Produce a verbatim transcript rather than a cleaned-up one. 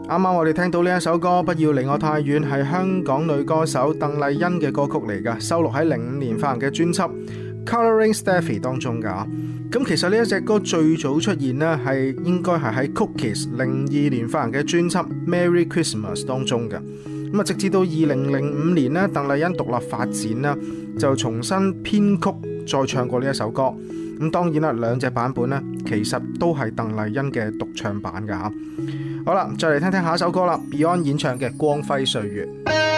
啱啱我哋聽到呢一首歌《不要離我太遠》，係香港女歌手鄧麗欣嘅歌曲嚟㗎，收錄喺零五年發行嘅專輯《Colouring Steffi》當中㗎。咁其實呢一隻歌最早出現呢，係應該係喺 Cookies 零二年發行嘅專輯《Merry Christmas》當中嘅。咁啊，直至到二零零五年呢，鄧麗欣獨立發展啦，就重新編曲再唱過呢一首歌。咁當然啦，兩隻版本呢，其實都係鄧麗欣嘅獨唱版㗎嚇。好啦，再嚟聽聽下一首歌啦，Beyond 演唱嘅《光輝歲月》。